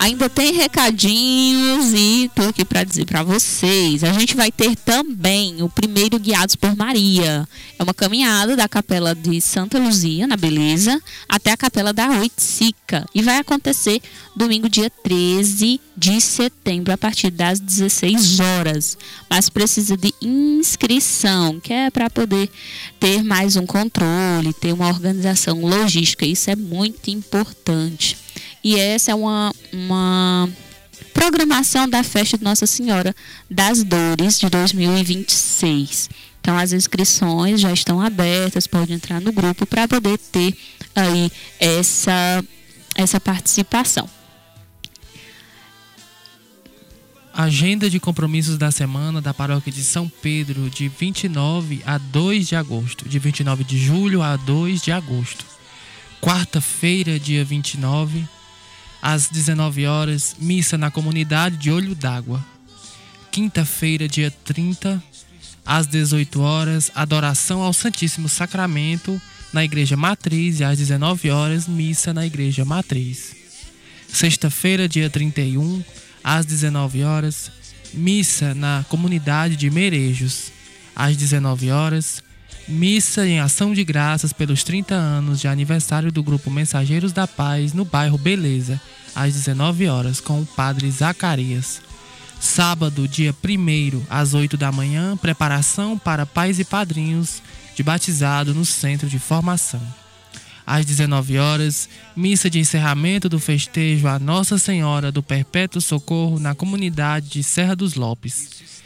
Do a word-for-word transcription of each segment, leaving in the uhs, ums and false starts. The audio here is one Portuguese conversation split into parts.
ainda tem recadinhos e tô aqui para dizer para vocês. A gente vai ter também o primeiro Guiados por Maria. É uma caminhada da Capela de Santa Luzia, na Beleza, até a Capela da Oiticica. E vai acontecer domingo, dia treze de setembro, a partir das dezesseis horas. Mas precisa de inscrição, que é para poder ter mais um controle, ter uma organização logística. Isso é muito importante. E essa é uma, uma programação da festa de Nossa Senhora das Dores de dois mil e vinte e seis. Então, as inscrições já estão abertas, pode entrar no grupo para poder ter aí essa, essa participação. Agenda de compromissos da semana da Paróquia de São Pedro, de vinte e nove a dois de agosto. De vinte e nove de julho a dois de agosto. Quarta-feira, dia vinte e nove, às dezenove horas, missa na comunidade de Olho d'Água. Quinta-feira, dia trinta, às dezoito horas, adoração ao Santíssimo Sacramento na Igreja Matriz e às dezenove horas, missa na Igreja Matriz. Sexta-feira, dia trinta e um, às dezenove horas, missa na comunidade de Merejos. Às dezenove horas, missa em ação de graças pelos trinta anos de aniversário do grupo Mensageiros da Paz no bairro Beleza, às dezenove horas, com o padre Zacarias. Sábado, dia primeiro, às oito da manhã, preparação para pais e padrinhos de batizado no Centro de Formação. Às dezenove horas, missa de encerramento do festejo a Nossa Senhora do Perpétuo Socorro na comunidade de Serra dos Lopes.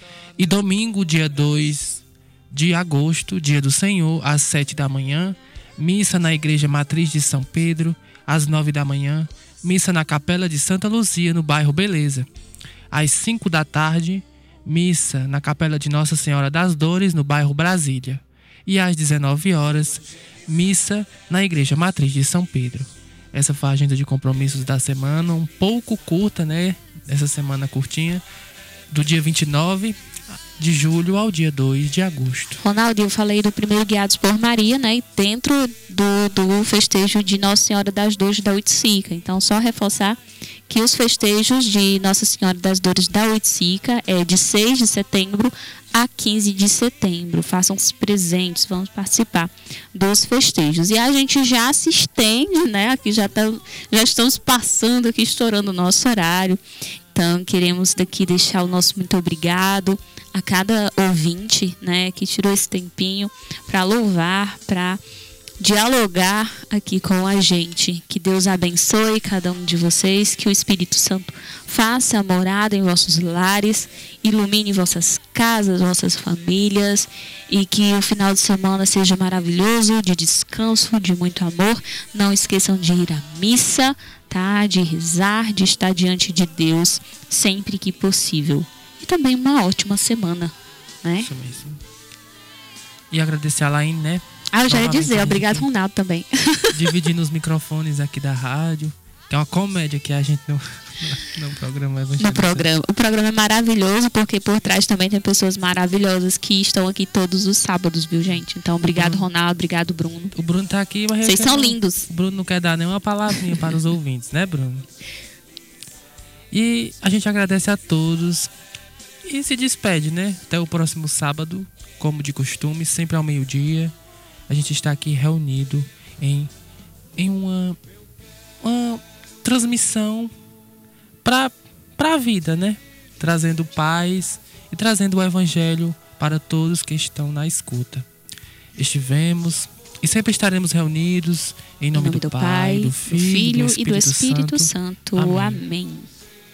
E domingo, dia dois de agosto, dia do Senhor, às sete da manhã, missa na Igreja Matriz de São Pedro, às nove da manhã, missa na Capela de Santa Luzia, no bairro Beleza. Às cinco da tarde, missa na Capela de Nossa Senhora das Dores, no bairro Brasília. E às dezenove horas, missa na Igreja Matriz de São Pedro. Essa foi a agenda de compromissos da semana, um pouco curta, né? Essa semana curtinha, do dia vinte e nove de julho ao dia dois de agosto. Ronaldo, eu falei do primeiro Guiados por Maria, né? E dentro do, do festejo de Nossa Senhora das Dores da Oiticica. Então, só reforçar que os festejos de Nossa Senhora das Dores da Oiticica é de seis de setembro a quinze de setembro. Façam-se presentes, vamos participar dos festejos. E a gente já se estende, né? Aqui já, tá, já estamos passando aqui, estourando o nosso horário. Então, queremos daqui deixar o nosso muito obrigado a cada ouvinte, né, que tirou esse tempinho para louvar, para dialogar aqui com a gente. Que Deus abençoe cada um de vocês, que o Espírito Santo faça morada em vossos lares, ilumine vossas casas, vossas famílias, e que o final de semana seja maravilhoso, de descanso, de muito amor. Não esqueçam de ir à missa, tá? De rezar, de estar diante de Deus sempre que possível. E também uma ótima semana, né? Isso mesmo. E agradecer a Laine, né? Ah, eu já ia dizer, obrigado, Ronaldo, também. Dividindo os microfones aqui da rádio. É uma comédia que a gente no, no programa no programa. O programa é maravilhoso, porque por trás também tem pessoas maravilhosas que estão aqui todos os sábados, viu, gente? Então, obrigado, Bruno. Ronaldo, obrigado, Bruno. O Bruno tá aqui, mas vocês são lindos. O Bruno não quer dar nenhuma palavrinha para os ouvintes, né, Bruno? E a gente agradece a todos e se despede, né? Até o próximo sábado, como de costume, sempre ao meio-dia. A gente está aqui reunido em, em uma, uma transmissão para a vida, né? Trazendo paz e trazendo o evangelho para todos que estão na escuta. Estivemos e sempre estaremos reunidos em nome, em nome do, do Pai, do Filho, do Filho e do Espírito, e do Espírito Santo. Santo. Amém. Amém.